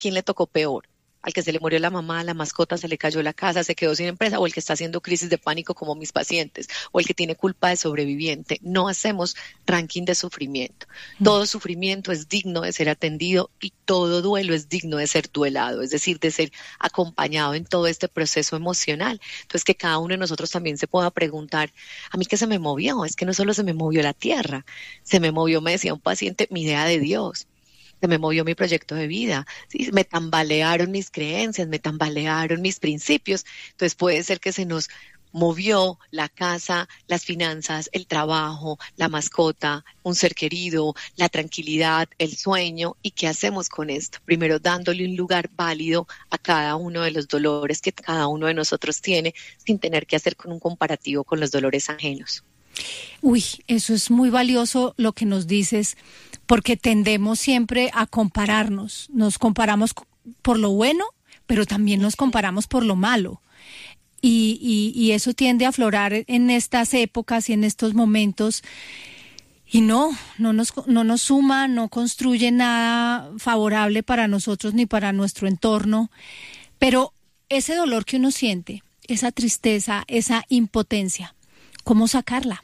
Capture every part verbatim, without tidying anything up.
quién le tocó peor? ¿Al que se le murió la mamá, la mascota, se le cayó la casa, se quedó sin empresa, o el que está haciendo crisis de pánico como mis pacientes, o el que tiene culpa de sobreviviente? No hacemos ranking de sufrimiento. Todo sufrimiento es digno de ser atendido y todo duelo es digno de ser duelado, es decir, de ser acompañado en todo este proceso emocional. Entonces, que cada uno de nosotros también se pueda preguntar, ¿a mí qué se me movió? Es que no solo se me movió la tierra, se me movió, me decía un paciente, mi idea de Dios. Se me movió mi proyecto de vida, ¿sí? Me tambalearon mis creencias, me tambalearon mis principios. Entonces puede ser que se nos movió la casa, las finanzas, el trabajo, la mascota, un ser querido, la tranquilidad, el sueño. ¿Y qué hacemos con esto? Primero dándole un lugar válido a cada uno de los dolores que cada uno de nosotros tiene, sin tener que hacer con un comparativo con los dolores ajenos. Uy, eso es muy valioso lo que nos dices, porque tendemos siempre a compararnos. Nos comparamos por lo bueno, pero también nos comparamos por lo malo. Y, y, y eso tiende a aflorar en estas épocas y en estos momentos. Y no, no nos, no nos suma, no construye nada favorable para nosotros ni para nuestro entorno. Pero ese dolor que uno siente, esa tristeza, esa impotencia, ¿cómo sacarla?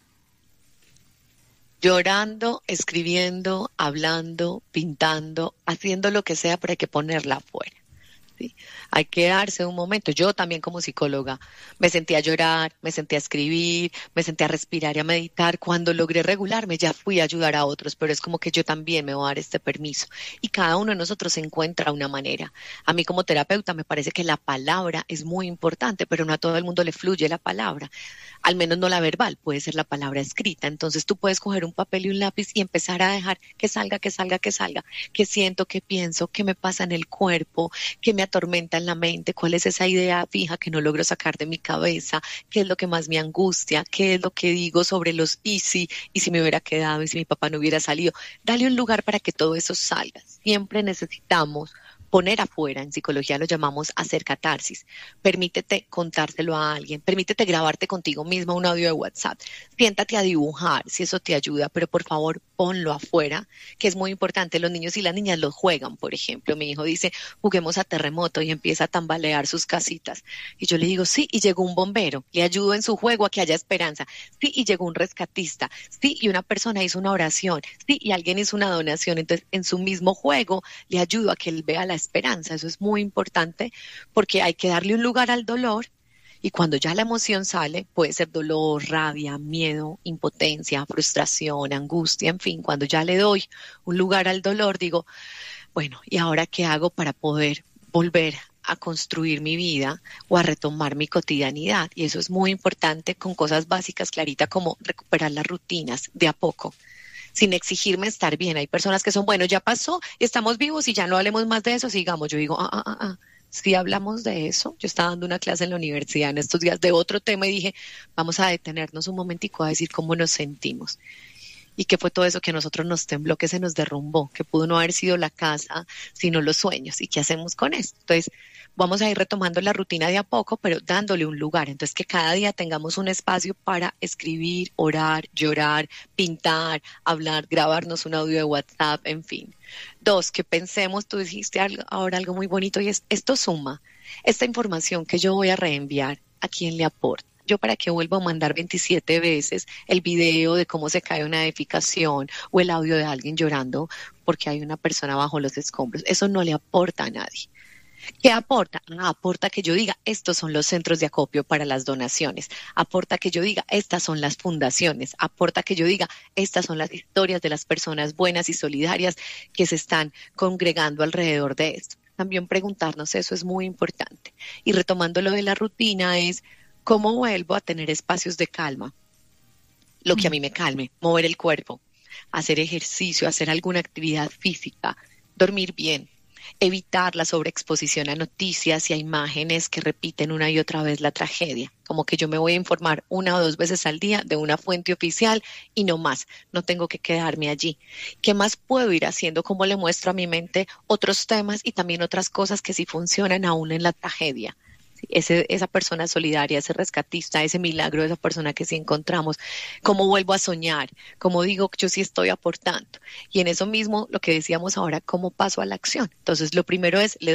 Llorando, escribiendo, hablando, pintando, haciendo lo que sea, pero hay que ponerla afuera, ¿sí? Hay que darse un momento. Yo también como psicóloga me sentí a llorar, me sentí a escribir, me sentí a respirar y a meditar. Cuando logré regularme ya fui a ayudar a otros, pero es como que yo también me voy a dar este permiso. Y cada uno de nosotros encuentra una manera. A mí como terapeuta me parece que la palabra es muy importante, pero no a todo el mundo le fluye la palabra. Al menos no la verbal, puede ser la palabra escrita. Entonces tú puedes coger un papel y un lápiz y empezar a dejar que salga, que salga, que salga, qué siento, qué pienso, qué me pasa en el cuerpo, qué me atormenta en la mente, cuál es esa idea fija que no logro sacar de mi cabeza, qué es lo que más me angustia, qué es lo que digo sobre los y si, y si me hubiera quedado, y si mi papá no hubiera salido. Dale un lugar para que todo eso salga. Siempre necesitamos poner afuera, en psicología lo llamamos hacer catarsis. Permítete contárselo a alguien, permítete grabarte contigo misma un audio de WhatsApp, siéntate a dibujar si eso te ayuda, pero por favor ponlo afuera, que es muy importante. Los niños y las niñas lo juegan, por ejemplo, mi hijo dice, juguemos a terremoto y empieza a tambalear sus casitas. Y yo le digo, sí, y llegó un bombero, le ayudo en su juego a que haya esperanza. Sí, y llegó un rescatista. Sí, y una persona hizo una oración. Sí, y alguien hizo una donación. Entonces, en su mismo juego le ayudo a que él vea la esperanza. Eso es muy importante porque hay que darle un lugar al dolor y cuando ya la emoción sale, puede ser dolor, rabia, miedo, impotencia, frustración, angustia, en fin, cuando ya le doy un lugar al dolor, digo, bueno, ¿y ahora qué hago para poder volver a construir mi vida o a retomar mi cotidianidad? Y eso es muy importante con cosas básicas, Clarita, como recuperar las rutinas de a poco, sin exigirme estar bien. Hay personas que son, bueno, ya pasó, estamos vivos y ya no hablemos más de eso, sigamos. Yo digo, ah, ah, ah, ah, sí hablamos de eso. Yo estaba dando una clase en la universidad en estos días de otro tema y dije, vamos a detenernos un momentico a decir cómo nos sentimos. Y qué fue todo eso que a nosotros nos tembló, que se nos derrumbó, que pudo no haber sido la casa, sino los sueños. ¿Y qué hacemos con esto? Entonces, vamos a ir retomando la rutina de a poco, pero dándole un lugar. Entonces, que cada día tengamos un espacio para escribir, orar, llorar, pintar, hablar, grabarnos un audio de WhatsApp, en fin. Dos, que pensemos, tú dijiste algo, ahora algo muy bonito y es, esto suma. Esta información que yo voy a reenviar, ¿a quién le aporta? Yo para qué vuelvo a mandar veintisiete veces el video de cómo se cae una edificación o el audio de alguien llorando porque hay una persona bajo los escombros. Eso no le aporta a nadie. ¿Qué aporta? Ah, aporta que yo diga, estos son los centros de acopio para las donaciones. Aporta que yo diga, estas son las fundaciones. Aporta que yo diga, estas son las historias de las personas buenas y solidarias que se están congregando alrededor de esto. También preguntarnos eso es muy importante. Y retomando lo de la rutina es, ¿cómo vuelvo a tener espacios de calma? Lo que a mí me calme, mover el cuerpo, hacer ejercicio, hacer alguna actividad física, dormir bien, evitar la sobreexposición a noticias y a imágenes que repiten una y otra vez la tragedia. Como que yo me voy a informar una o dos veces al día de una fuente oficial y no más, no tengo que quedarme allí. ¿Qué más puedo ir haciendo? ¿Cómo le muestro a mi mente otros temas y también otras cosas que sí funcionan aún en la tragedia? Ese, esa persona solidaria, ese rescatista, ese milagro de esa persona que sí encontramos, cómo vuelvo a soñar, cómo digo yo sí estoy aportando. Y en eso mismo, lo que decíamos ahora, cómo paso a la acción. Entonces, lo primero es, le